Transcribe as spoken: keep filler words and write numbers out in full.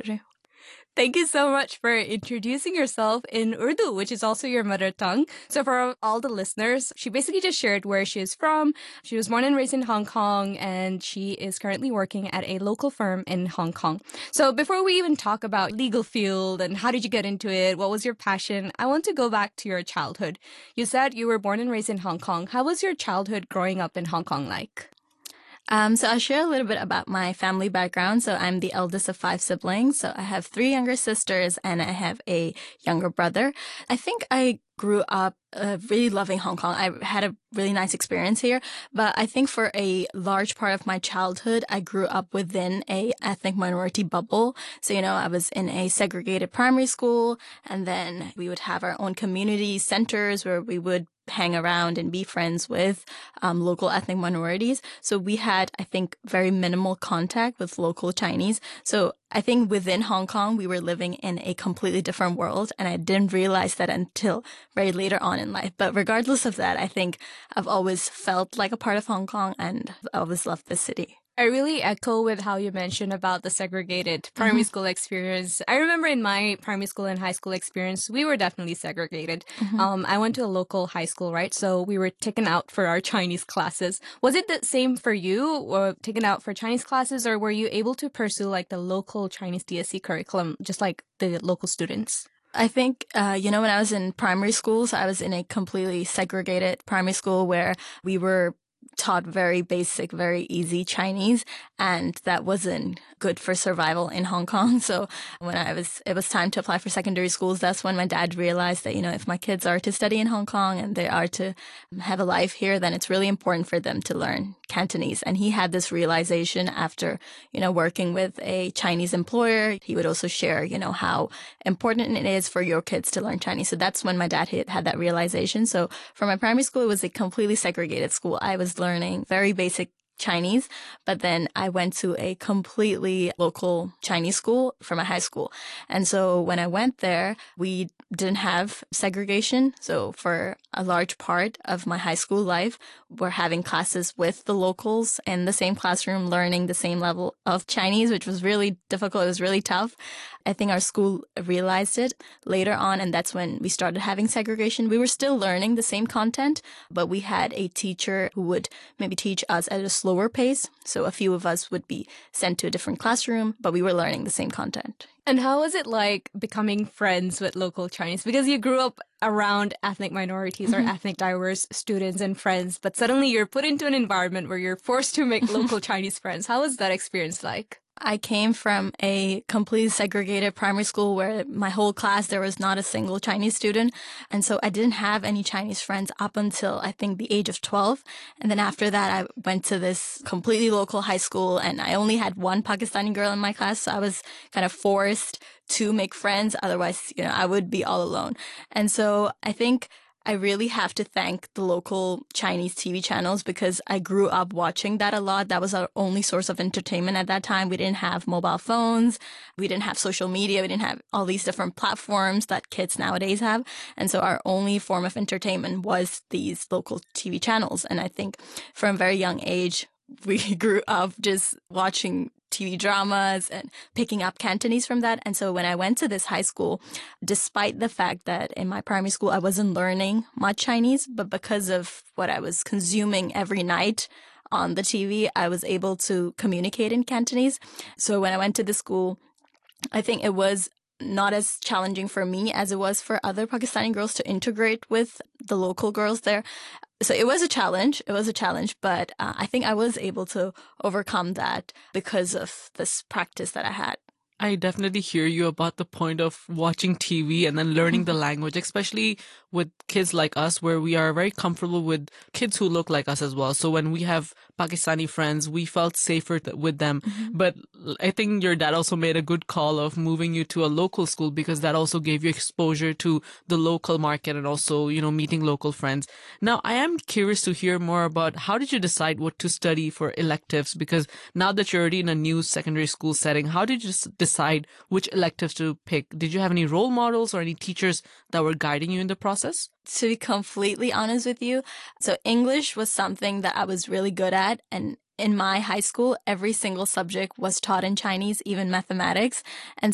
रहे हो? Thank you so much for introducing yourself in Urdu, which is also your mother tongue. So for all the listeners, she basically just shared where she is from. She was born and raised in Hong Kong, and she is currently working at a local firm in Hong Kong. So before we even talk about legal field and how did you get into it, what was your passion, I want to go back to your childhood. You said you were born and raised in Hong Kong. How was your childhood growing up in Hong Kong like? Um, so I'll share a little bit about my family background. So I'm the eldest of five siblings. So I have three younger sisters and I have a younger brother. I think I grew up uh, really loving Hong Kong. I had a really nice experience here, but I think for a large part of my childhood, I grew up within a ethnic minority bubble. So, you know, I was in a segregated primary school, and then we would have our own community centers where we would hang around and be friends with um, local ethnic minorities. So we had, I think, very minimal contact with local Chinese. So I think within Hong Kong, we were living in a completely different world, and I didn't realize that until very later on in life. But regardless of that, I think I've always felt like a part of Hong Kong, and I always loved the city. I really echo with how you mentioned about the segregated primary mm-hmm. school experience. I remember in my primary school and high school experience, we were definitely segregated. Mm-hmm. Um, I went to a local high school, right? So we were taken out for our Chinese classes. Was it the same for you, or taken out for Chinese classes, or were you able to pursue like the local Chinese D S C curriculum, just like the local students? I think, uh, you know, when I was in primary schools, I was in a completely segregated primary school where we were taught very basic, very easy Chinese, and that wasn't good for survival in Hong Kong. So when I was, it was time to apply for secondary schools, that's when my dad realized that, you know, if my kids are to study in Hong Kong and they are to have a life here, then it's really important for them to learn Cantonese. And he had this realization after, you know, working with a Chinese employer. He would also share, you know, how important it is for your kids to learn Chinese. So that's when my dad had, had that realization. So for my primary school, it was a completely segregated school. I was learning very basic Chinese, but then I went to a completely local Chinese school for my high school. And so when I went there, we didn't have segregation. So for a large part of my high school life, we're having classes with the locals in the same classroom, learning the same level of Chinese, which was really difficult. It was really tough. I think our school realized it later on, and that's when we started having segregation. We were still learning the same content, but we had a teacher who would maybe teach us at a slower pace. So a few of us would be sent to a different classroom, but we were learning the same content. And how was it like becoming friends with local Chinese? Because you grew up around ethnic minorities mm-hmm. or ethnic diverse students and friends, but suddenly you're put into an environment where you're forced to make local Chinese friends. How was that experience like? I came from a completely segregated primary school where my whole class, there was not a single Chinese student. And so I didn't have any Chinese friends up until I think the age of twelve. And then after that, I went to this completely local high school and I only had one Pakistani girl in my class. So I was kind of forced to make friends. Otherwise, you know, I would be all alone. And so I think I really have to thank the local Chinese T V channels because I grew up watching that a lot. That was our only source of entertainment at that time. We didn't have mobile phones. We didn't have social media. We didn't have all these different platforms that kids nowadays have. And so our only form of entertainment was these local T V channels. And I think from a very young age, we grew up just watching T V dramas and picking up Cantonese from that. And so when I went to this high school, despite the fact that in my primary school I wasn't learning much Chinese, but because of what I was consuming every night on the T V, I was able to communicate in Cantonese. So when I went to the school, I think it was not as challenging for me as it was for other Pakistani girls to integrate with the local girls there. So it was a challenge. It was a challenge, but uh, I think I was able to overcome that because of this practice that I had. I definitely hear you about the point of watching T V and then learning the language, especially with kids like us where we are very comfortable with kids who look like us as well. So when we have Pakistani friends, we felt safer th- with them. Mm-hmm. But I think your dad also made a good call of moving you to a local school because that also gave you exposure to the local market and also, you know, meeting local friends. Now, I am curious to hear more about how did you decide what to study for electives? Because now that you're already in a new secondary school setting, how did you decide which electives to pick? Did you have any role models or any teachers that were guiding you in the process? To be completely honest with you, so English was something that I was really good at. And in my high school, every single subject was taught in Chinese, even mathematics. And